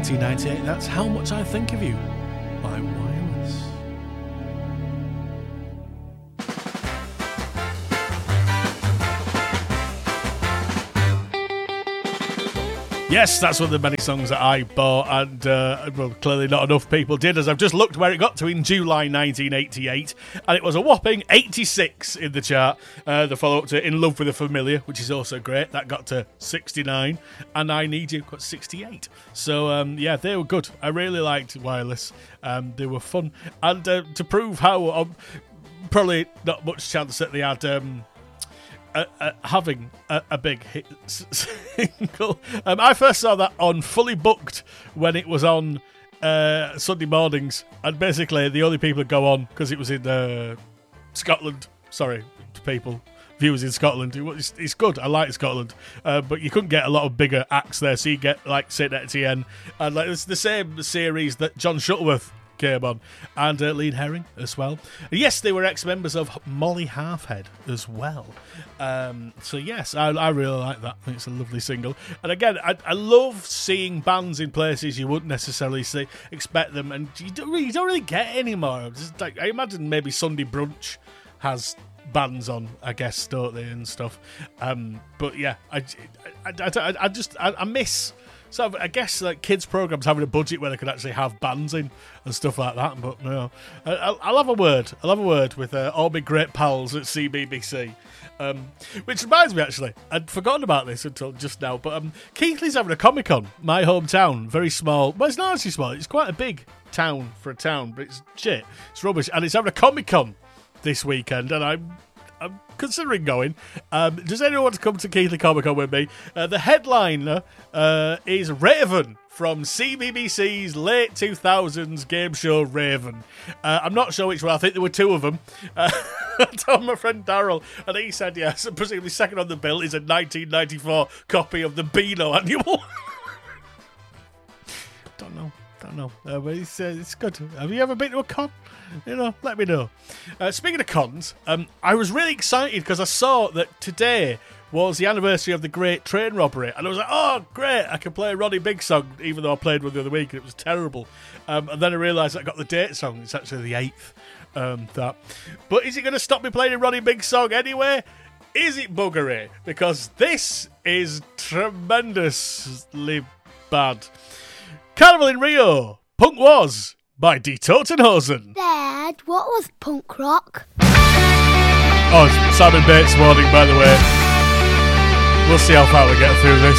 1998, that's How Much I Think of You by Wireless. Yes, that's one of the many songs that I bought, and well, clearly not enough people did, as I've just looked where it got to in July 1988, and it was a whopping 86 in the chart. The follow-up to In Love with a Familiar, which is also great, that got to 69, and I Need You got 68. So, yeah, they were good. I really liked Wireless. They were fun. And to prove how probably not much chance that they had... having a big hit single. I first saw that on Fully Booked when it was on Sunday mornings, and basically the only people that go on, because it was in Scotland, sorry to people, viewers in Scotland, it's good, I like Scotland, but you couldn't get a lot of bigger acts there, so you get like Saint Etienne, and like it's the same series that John Shuttleworth came on, and Lean Herring as well. Yes, they were ex-members of Molly Halfhead as well. So yes, I really like that. I think it's a lovely single. And again, I love seeing bands in places you wouldn't necessarily expect them, and you don't really get anymore. Just like, I imagine maybe Sunday Brunch has bands on, I guess, don't they, and stuff. But yeah, I miss. So I guess like kids programs having a budget where they could actually have bands in and stuff like that. But no, I'll have a word. I'll have a word with all my great pals at CBBC. Which reminds me, actually, I'd forgotten about this until just now. But Keighley's having a Comic-Con, my hometown, very small. Well, it's not actually small. It's quite a big town for a town, but it's shit. It's rubbish, and it's having a Comic-Con this weekend, and I'm considering going. Does anyone want to come to Keighley Comic Con with me? The headliner is Raven from CBBC's late 2000s game show Raven. I'm not sure which one. I think there were two of them. I told my friend Darryl, and he said yes. And presumably second on the bill is a 1994 copy of the Beano Annual. Don't know. But it's good. Have you ever been to a con? You know, let me know. Speaking of cons, I was really excited because I saw that today was the anniversary of the Great Train Robbery, and I was like, oh, great, I can play Ronnie Big Song, even though I played one the other week and it was terrible. And then I realised I got the date song. It's actually the 8th. But is it going to stop me playing Ronnie Big Song anyway? Is it buggery? Because this is tremendously bad. Carnival in Rio, Punk Was by Die Totenhosen. Dad, what was punk rock? Oh, it's Simon Bates warning, by the way. We'll see how far we get through this.